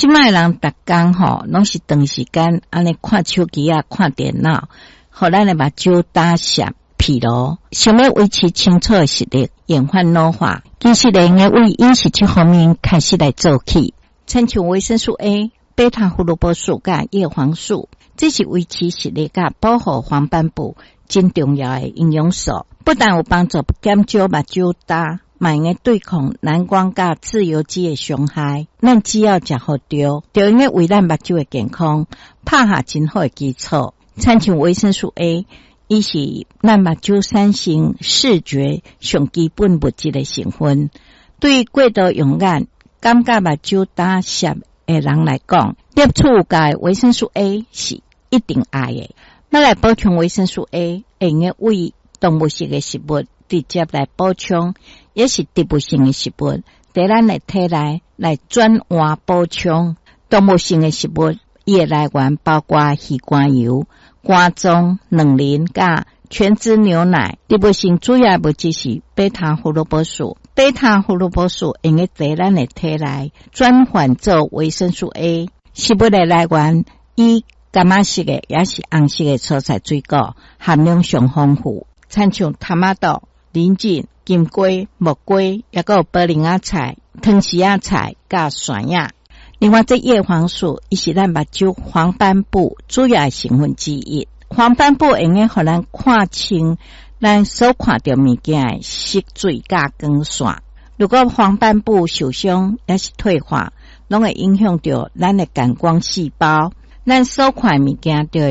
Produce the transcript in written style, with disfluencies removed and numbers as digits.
即摆人逐工吼，拢是长时间安尼看手机啊、看电脑，互咱的目睭打涩、疲劳。想要维持清楚的视力，延缓老化，其实应该为饮食这方面开始来做起。亲像维生素 A、贝塔胡萝卜素甲叶黄素，这是维持视力甲保护黄斑部真重要的营养素，不但有帮助减少目睭焦，嘛用来对抗蓝光甲自由基的伤害。咱只要食好对，就用来为咱目睭的健康打下真好的基础。参像维生素 A， 伊是咱目睭产生视觉上基本物质的成分。对过度用眼、感觉目睭焦涩的人来讲，摄取有够的维生素 A 是一定爱的。咱来补充维生素 A， 会用来为动物性的食物直接来补充，也是植物性的食物在咱的体内来转换补充。动物性的食物伊的来源包括鱼肝油、肝脏、卵磷甲全脂牛奶。植物性主要物质是贝塔胡萝卜素，贝塔胡萝卜素用来在咱的体内转换做维生素 A。食物的来源以柑仔色的也是红色的蔬菜水果含量上丰富，参像塔马豆、人参、金龟、木龟，也有白灵仔菜、汤匙仔菜甲蒜仔。另外，这叶黄素伊是咱目睭黄斑部主要的成分之一。黄斑部用来互咱看清咱所看到物件的色水甲光线。如果黄斑部受伤也是退化，拢会影响到咱的感光细胞，咱所看物件就